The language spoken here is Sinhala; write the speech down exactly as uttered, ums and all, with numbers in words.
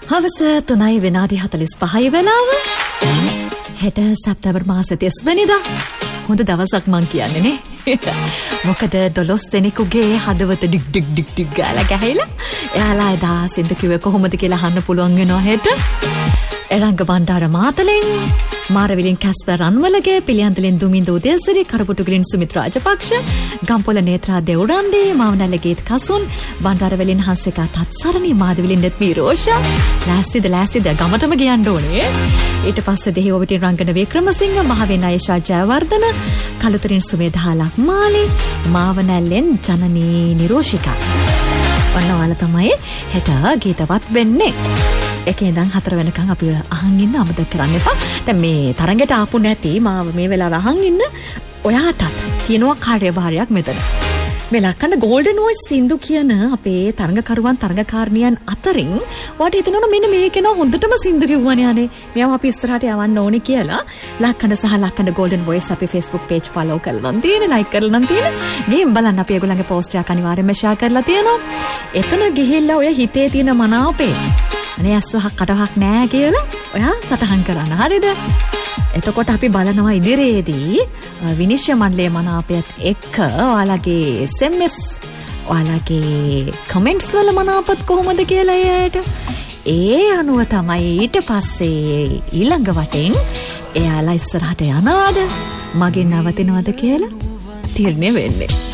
හවස තුනයි විනාඩි හතළිස් පහයි වෙලාව. හෙට සැප්තැම්බර් මාසේ තිස් වෙනිදා. හොඳ දවසක් මං කියන්නේ නේ. මොකද දොළොස් දෙනෙකුගේ හදවත ඩික් ඩික් ඩික් ඩික් ගාලා ගහයිලා. එයාලා එදා සින්දු කිව්වේ කොහොමද කියලා අහන්න පුළුවන් වෙනවා හෙට. එරංග බණ්ඩාර මාතලෙන්, මාරවිලින් කැස්පර් රන්වලගේ, පිළියන්තලෙන් දුමින්ද උදේසිරි, කරපුටුගලින් සුමිත් රාජපක්ෂ, ගම්පොළ නේත්‍රා දෙවුරන්දේ, මාවනැල්ල ගීත් කසුන්, බණ්ඩාරවලින් හංසිකා තත්සරණී, මාදවිලින් නෙත්මී රෝෂා. ලෑස්තිද ලෑස්තිද ගමටම ගියන්න ඕනේ. ඊට පස්සේ දෙහිවොවිටින් රංගන වික්‍රමසිංහ, මහවෙන් අයෂා ජයවර්ධන, කළුතරින් සුමේධා ලක්මාලි, මාවනැල්ලෙන් ජනනී නිරෝෂිකා. ඔන්න ඔයාලා තමයි හෙට ගීතවත් වෙන්නේ. එකේ ඉඳන් හතර වෙනකන් අපි අහන් ඉන්න අමතක කරන්න එපා. දැන් මේ තරඟයට ආපු නැති මාව මේ වෙලාව අහන් ඉන්න ඔයාටත් තියෙනවා කාර්යභාරයක් මෙතන. මේ ලක්කන්න ගෝල්ඩන් වොයිස් සින්දු කියන අපේ තරඟකරුවන් තරඟකාරණියන් අතරින් වට හිතනවා මෙන්න මේ කෙනා හොඳටම සින්දු කිව්වනේ අනේ. මෙයාව අපි ඉස්සරහට යවන්න ඕනේ කියලා. ලක්කන්න සහ ලක්කන්න ගෝල්ඩන් වොයිස් අපේ Facebook page follow කරලා නම් තියෙන, like කරලා නම් තියෙන. ගිහින් බලන්න අපි ඒගොල්ලන්ගේ post එකක් අනිවාර්යයෙන්ම share කරලා තියෙනවා. එතන ගිහිල්ලා ඔය හිතේ තියෙන මනාපේ අනේ අස්සහක් කටහක් නෑ කියලා ඔයා සටහන් කරන්න. හරිද? එතකොට අපි බලනවා ඉදිරියේදී විනිශ්චය මණ්ඩලයේ මනාපයත් එක්ක ඔයාලගේ S M S, ඔයාලගේ කමෙන්ට්ස් වල මනාපත් කොහොමද කියලා එයාට. ඒ අනුව තමයි ඊට පස්සේ ඊළඟ වටෙන් එයාලා ඉස්සරහට යනවාද මගෙන් නවතිනවද කියලා තීරණය වෙන්නේ.